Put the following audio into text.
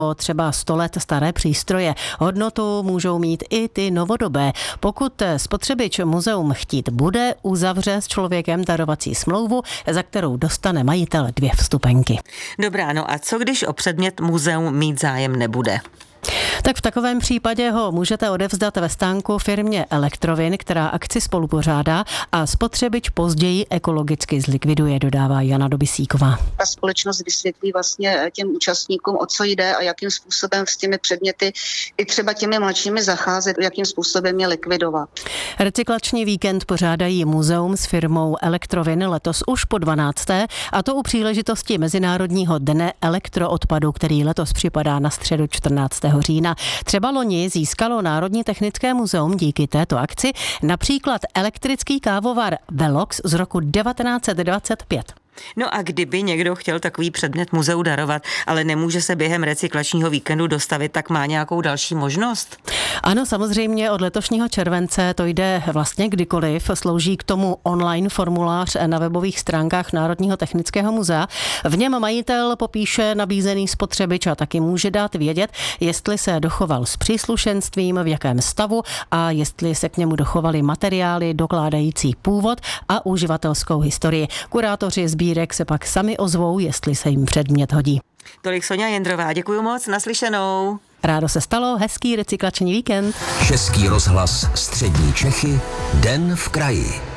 třeba 100 let staré přístroje. Hodnotu můžou mít i ty novodobé. Pokud spotřebič muzeum chtít bude, uzavře s člověkem darovací smlouvu, za kterou dostane majitel 2 vstupenky. Dobrá, no a co když o předmět muzeum mít zájem nebude? Tak v takovém případě ho můžete odevzdat ve stánku firmě Elektrovin, která akci spolupořádá, a spotřebič později ekologicky zlikviduje, dodává Jana Dobysíková. Ta společnost vysvětlí vlastně těm účastníkům, o co jde a jakým způsobem s těmi předměty i třeba těmi mladšími zacházet, jakým způsobem je likvidovat. Recyklační víkend pořádají muzeum s firmou Elektrovin letos už po 12. a to u příležitosti Mezinárodního dne elektroodpadu, který letos připadá na středu 14. října. Třeba loni získalo Národní technické muzeum díky této akci například elektrický kávovar Velox z roku 1925. No a kdyby někdo chtěl takový předmět muzeu darovat, ale nemůže se během recyklačního víkendu dostavit, tak má nějakou další možnost? Ano, samozřejmě od letošního července to jde vlastně kdykoliv. Slouží k tomu online formulář na webových stránkách Národního technického muzea. V něm majitel popíše nabízený spotřebič a taky může dát vědět, jestli se dochoval s příslušenstvím, v jakém stavu a jestli se k němu dochovaly materiály dokládající původ a uživatelskou historii. Kurátoři sbírek se pak sami ozvou, jestli se jim předmět hodí. Tolik Soňa Jendrová, děkuju moc, naslyšenou. Rádo se stalo, hezký recyklační víkend. Český rozhlas Střední Čechy, Den v kraji.